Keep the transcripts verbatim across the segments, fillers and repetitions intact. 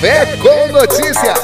Café com Notícias.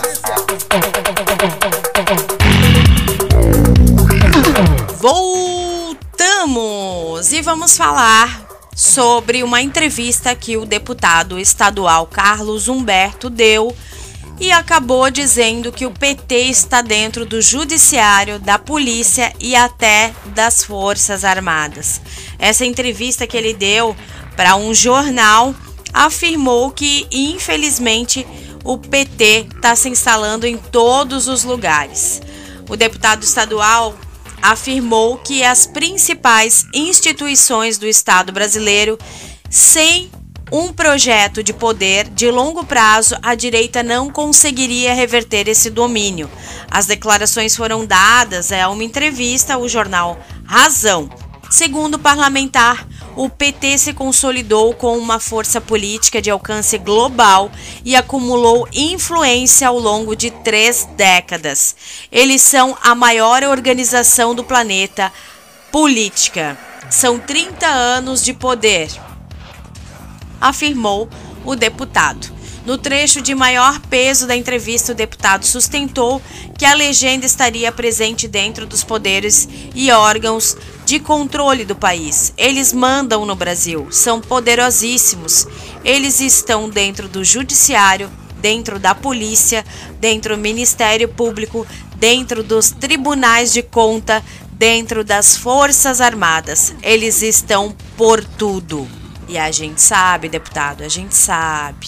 Voltamos e vamos falar sobre uma entrevista que o deputado estadual Carlos Humberto deu e acabou dizendo que o P T está dentro do judiciário, da polícia e até das Forças Armadas. Essa entrevista que ele deu para um jornal afirmou que, infelizmente, o P T está se instalando em todos os lugares. O deputado estadual afirmou que as principais instituições do Estado brasileiro, sem um projeto de poder de longo prazo, a direita não conseguiria reverter esse domínio. As declarações foram dadas a uma entrevista ao jornal Razão. Segundo o parlamentar, o P T se consolidou com uma força política de alcance global e acumulou influência ao longo de três décadas. Eles são a maior organização do planeta política. São trinta anos de poder, afirmou o deputado. No trecho de maior peso da entrevista, o deputado sustentou que a legenda estaria presente dentro dos poderes e órgãos de controle do país. Eles mandam no Brasil, são poderosíssimos. Eles estão dentro do judiciário, dentro da polícia, dentro do Ministério Público, dentro dos tribunais de conta, dentro das Forças Armadas. Eles estão por tudo. E a gente sabe, deputado, a gente sabe.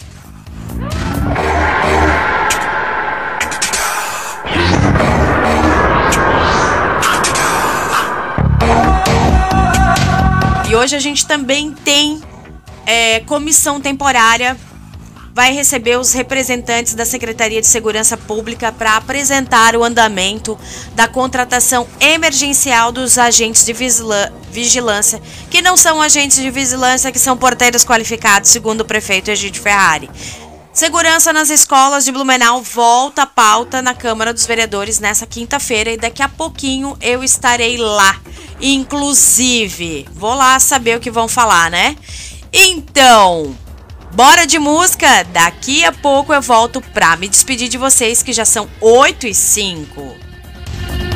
E hoje a gente também tem é, comissão temporária, vai receber os representantes da Secretaria de Segurança Pública para apresentar o andamento da contratação emergencial dos agentes de vigilância, que não são agentes de vigilância, que são porteiros qualificados, segundo o prefeito Egídio Ferrari. Segurança nas escolas de Blumenau volta à pauta na Câmara dos Vereadores nessa quinta-feira e daqui a pouquinho eu estarei lá. Inclusive, vou lá saber o que vão falar, né? Então, bora de música? Daqui a pouco eu volto pra me despedir de vocês, que já são oito e cinco.